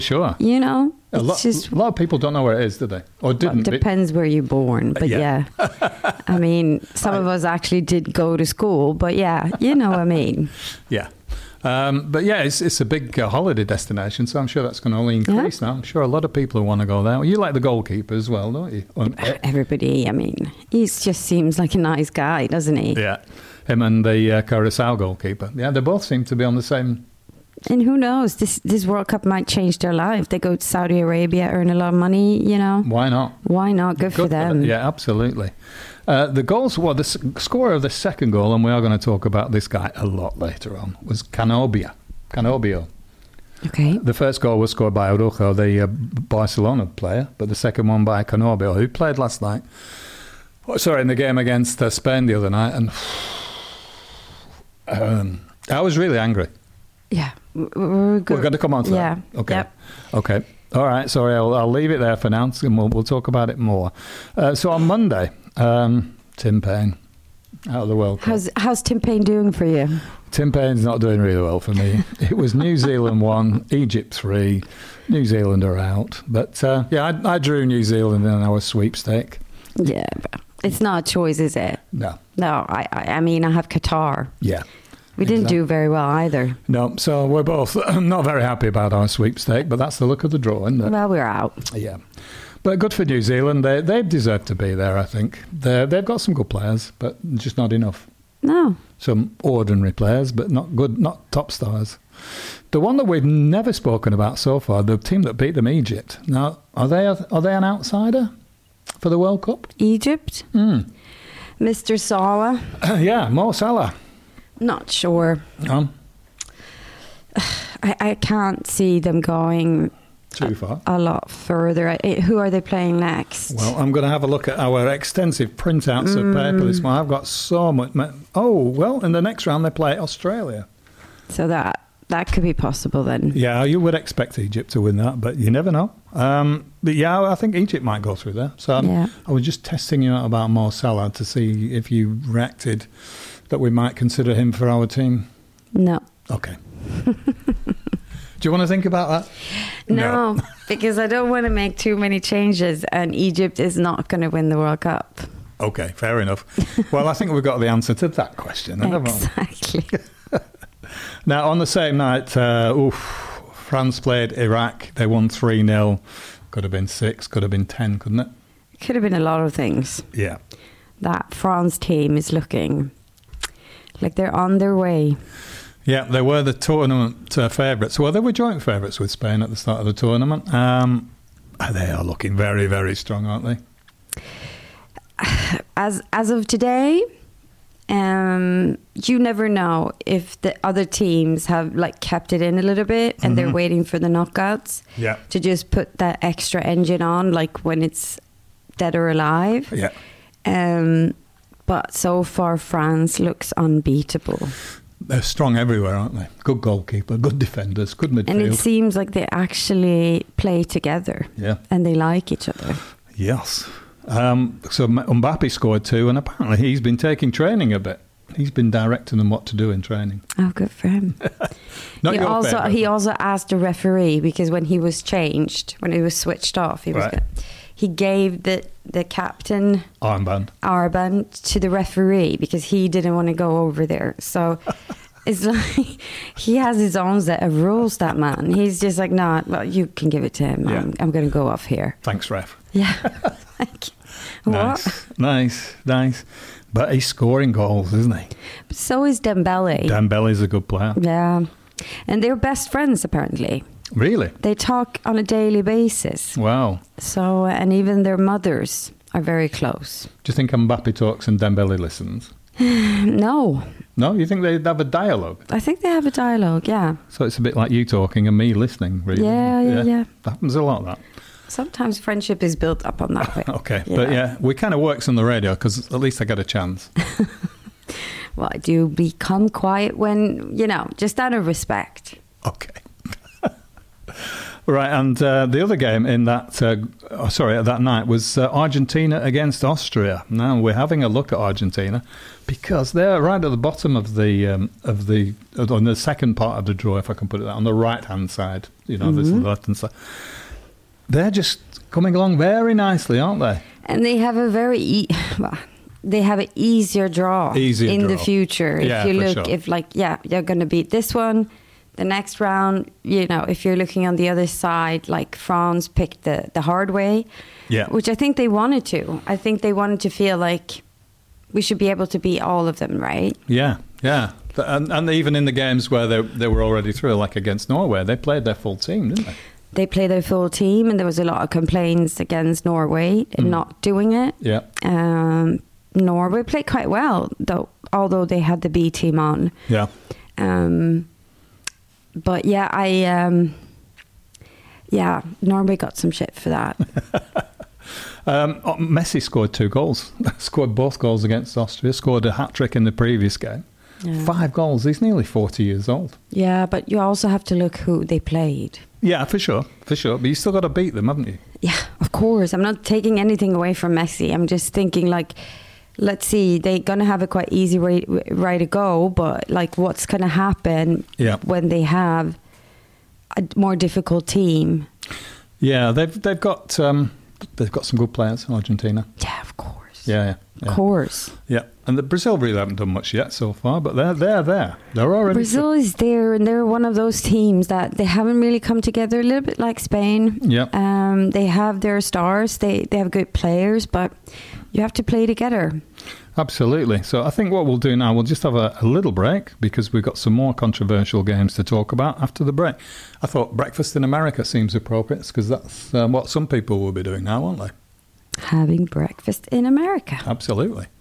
Sure. You know, A lot of people don't know where it is, do they? Or didn't. Well, depends where you're born, but yeah. I mean, some of us actually did go to school, but yeah, you know what I mean. Yeah. But yeah, it's a big holiday destination, so I'm sure that's going to only increase now. I'm sure a lot of people who want to go there. You like the goalkeeper as well, don't you? Everybody, I mean, he just seems like a nice guy, doesn't he? Yeah. Him and the Curacao goalkeeper. Yeah, they both seem to be on the same. And who knows, this World Cup might change their life. They go to Saudi Arabia, earn a lot of money, you know. Why not? Why not? Good for them. Yeah, absolutely. The goals, well, the scorer of the second goal, and we are going to talk about this guy a lot later on, was Canobio. Okay. The first goal was scored by Araujo, the Barcelona player, but the second one by Canobio, who played last night. In the game against Spain the other night, and I was really angry. Yeah, we're going to come on to that. Okay. Yep. Okay. All right. Sorry, I'll leave it there for now, and we'll talk about it more. So on Monday, Tim Payne out of the World Cup. How's Tim Payne doing for you? Tim Payne's not doing really well for me. It was New Zealand 1, Egypt 3. New Zealand are out, but I drew New Zealand in our sweepstake. Yeah, but it's not a choice, is it? No. I mean, I have Qatar. Yeah. We didn't do very well either. No, so we're both not very happy about our sweepstake, but that's the look of the draw, isn't it? Well, we're out. Yeah. But good for New Zealand. They deserve to be there, I think. They've got some good players, but just not enough. No. Some ordinary players, but not good, not top stars. The one that we've never spoken about so far, the team that beat them, Egypt. Now, are they an outsider for the World Cup? Egypt? Mr. Salah? Yeah, Mo Salah. Not sure. I can't see them going too far. A lot further. Who are they playing next? Well, I'm going to have a look at our extensive printouts of paper this morning. I've got so much. In the next round they play Australia. So that could be possible then. Yeah, you would expect Egypt to win that, but you never know. But yeah, I think Egypt might go through there. So I was just testing you out about Mo Salah to see if you reacted that we might consider him for our team. No. Okay. Do you want to think about that? No, because I don't want to make too many changes, and Egypt is not going to win the World Cup. Okay, fair enough. Well, I think we've got the answer to that question. Exactly. Now, on the same night, France played Iraq. They won 3-0. Could have been 6, could have been 10, couldn't it? Could have been a lot of things. Yeah. That France team is looking like they're on their way. Yeah, they were the tournament favourites. Well, they were joint favourites with Spain at the start of the tournament. They are looking very, very strong, aren't they? As of today, you never know if the other teams have kept it in a little bit and they're waiting for the knockouts to just put that extra engine on, when it's dead or alive. Yeah. But so far, France looks unbeatable. They're strong everywhere, aren't they? Good goalkeeper, good defenders, good midfield. And it seems like they actually play together. Yeah. And they like each other. Yes. So Mbappe scored 2, and apparently he's been taking training a bit. He's been directing them what to do in training. Oh, good for him. He also asked the referee, because when he was changed, when he was switched off, he gave the captain armband to the referee because he didn't want to go over there. So it's like he has his own set of rules, that man. He's just like, nah, well, you can give it to him. Yeah. I'm going to go off here. Thanks, ref. Yeah. Nice. But he's scoring goals, isn't he? But so is Dembele. Dembele's a good player. Yeah. And they're best friends, apparently. Really? They talk on a daily basis. Wow. So, and even their mothers are very close. Do you think Mbappe talks and Dembele listens? No. No? You think they'd have a dialogue? I think they have a dialogue, yeah. So it's a bit like you talking and me listening, really. Yeah. That happens a lot, that. Sometimes friendship is built up on that way. Okay. Yeah. But we kind of works on the radio because at least I get a chance. Well, I do become quiet when, just out of respect. Okay. Right, and the other game in that, that night was Argentina against Austria. Now we're having a look at Argentina because they're right at the bottom of the on the second part of the draw, if I can put it that, on the right hand side. You know, this is the left hand side. They're just coming along very nicely, aren't they? And they have a very they have an easier draw in the future. If you look, you're going to beat this one. The next round, you know, if you're looking on the other side, like France picked the hard way, which I think they wanted to. I think they wanted to feel like we should be able to beat all of them, right? Yeah. And even in the games where they were already through, like against Norway, they played their full team, didn't they? They played their full team, and there was a lot of complaints against Norway not doing it. Yeah. Norway played quite well, although they had the B team on. Yeah. But Norway got some shit for that. Messi scored 2 goals. Scored both goals against Austria. Scored a hat-trick in the previous game. Yeah. 5 goals. He's nearly 40 years old. Yeah, but you also have to look who they played. Yeah, for sure. But you still got to beat them, haven't you? Yeah, of course. I'm not taking anything away from Messi. I'm just thinking, like, let's see, they're going to have a quite easy way to go, but like what's going to happen when they have a more difficult team? Yeah, they've got some good players in Argentina. Yeah, of course. Yeah. Of course. Yeah, and Brazil really haven't done much yet so far, but they're there. They're already. Brazil is there, and they're one of those teams that they haven't really come together, a little bit like Spain. Yeah. They have their stars. They have good players, but you have to play together. Absolutely. So I think what we'll do now, we'll just have a little break because we've got some more controversial games to talk about after the break. I thought breakfast in America seems appropriate because that's what some people will be doing now, won't they? Having breakfast in America. Absolutely.